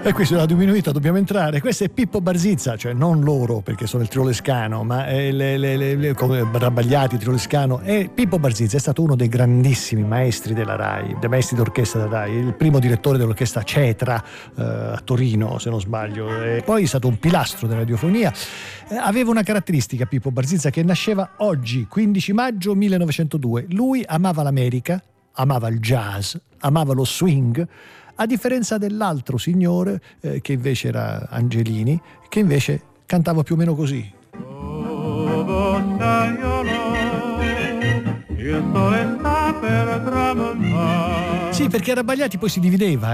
E qui sulla Minuita dobbiamo entrare. Questo è Pippo Barzizza, cioè non loro perché sono il Tirolescano, ma come Rabbagliati, Tirolescano. E Pippo Barzizza è stato uno dei grandissimi maestri della Rai, dei maestri d'orchestra della Rai, il primo direttore dell'orchestra Cetra a Torino, se non sbaglio. E poi è stato un pilastro della radiofonia. Aveva una caratteristica Pippo Barzizza che nasceva oggi, 15 maggio 1902. Lui amava l'America, amava il jazz, amava lo swing, a differenza dell'altro signore che invece era Angelini, che invece cantava più o meno così. Oh, boscaiolo, il sole sta per tramontare. Sì, perché Rabbagliati poi si divideva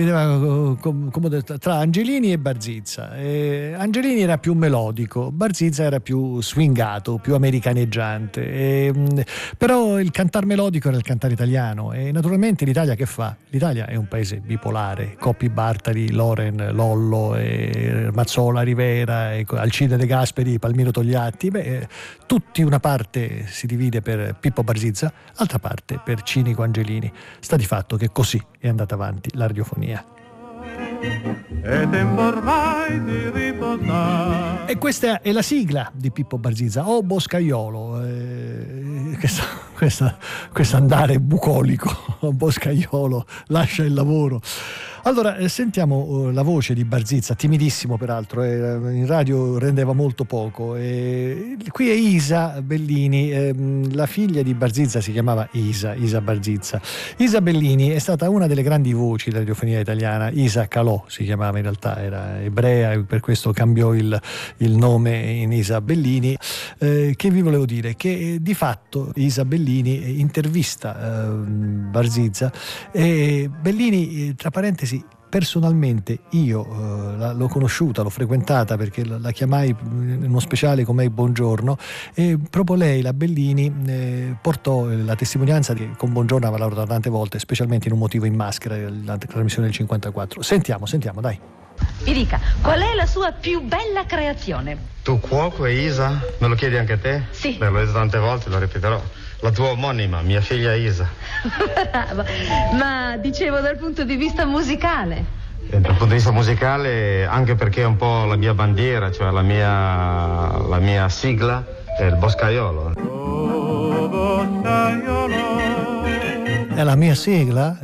tra Angelini e Barzizza. Angelini era più melodico, Barzizza era più swingato, più americaneggiante. Però il cantar melodico era il cantare italiano. E naturalmente l'Italia che fa? L'Italia è un paese bipolare. Coppi, Bartali, Loren, Lollo, Mazzola, Rivera, Alcide De Gasperi, Palmiro Togliatti. Tutti una parte si divide per Pippo Barzizza, l'altra parte per Cinico Angelini. Sta di fatto che così è andata avanti la radiofonia. È tempo ormai di riposare. E questa è la sigla di Pippo Barzizza, O Boscaiolo. Questo andare bucolico, O Boscaiolo, lascia il lavoro. Allora, sentiamo la voce di Barzizza, timidissimo peraltro, in radio rendeva molto poco. Qui è Isa Bellini, la figlia di Barzizza si chiamava Isa Barzizza. Isa Bellini è stata una delle grandi voci della radiofonia italiana. Isa Calò si chiamava, in realtà era ebrea e per questo cambiò il nome in Isa Bellini. Che vi volevo dire? Che di fatto Isa Bellini intervista Barzizza e Bellini, tra parentesi, personalmente io l'ho conosciuta, l'ho frequentata perché la chiamai in uno speciale con me Buongiorno e proprio lei, la Bellini, portò la testimonianza che con Buongiorno aveva lavorato tante volte, specialmente in Un motivo in maschera, la trasmissione del 54. Sentiamo, dai. Mi dica, qual è la sua più bella creazione? Tu cuoco e Isa? Me lo chiedi anche te? Sì. Beh, l'ho detto tante volte, lo ripeterò. La tua omonima, mia figlia Isa. Brava. Ma dicevo dal punto di vista musicale. E dal punto di vista musicale, anche perché è un po' la mia bandiera, cioè la mia sigla è il Boscaiolo. Oh, boscaiolo. È la mia sigla,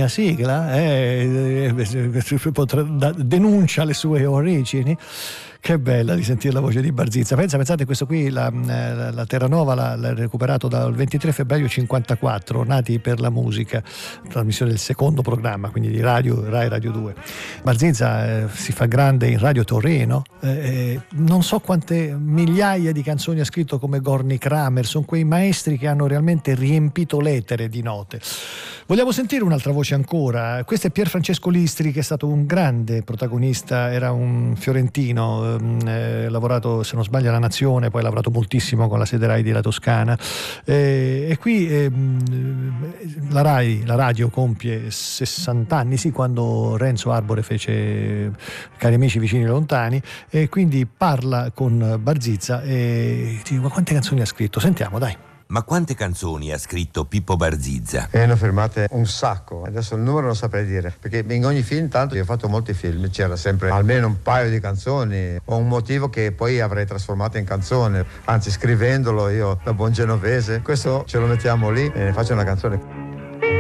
denuncia le sue origini. Che bella di sentire la voce di Barzizza. Pensate, questo qui la Terranova l'ha recuperato dal 23 febbraio 54, Nati per la musica, trasmissione del secondo programma, quindi di Rai Radio 2. Barzizza si fa grande in Radio Torino, non so quante migliaia di canzoni ha scritto come Gorny Kramer, sono quei maestri che hanno realmente riempito l'etere di note. Vogliamo sentire un'altra voce ancora. Questo è Pier Francesco Listri, che è stato un grande protagonista, era un fiorentino, ha lavorato, se non sbaglio, alla Nazione, poi ha lavorato moltissimo con la sede Rai della Toscana, e qui la radio compie 60 anni, sì, quando Renzo Arbore fece Cari amici vicini e lontani, e quindi parla con Barzizza e dico: ma quante canzoni ha scritto? Sentiamo, dai. Ma quante canzoni ha scritto Pippo Barzizza? Ne ho firmate un sacco, adesso il numero non saprei dire, perché in ogni film, tanto io ho fatto molti film, c'era sempre almeno un paio di canzoni o un motivo che poi avrei trasformato in canzone, anzi scrivendolo io da buon genovese, questo ce lo mettiamo lì e ne faccio una canzone.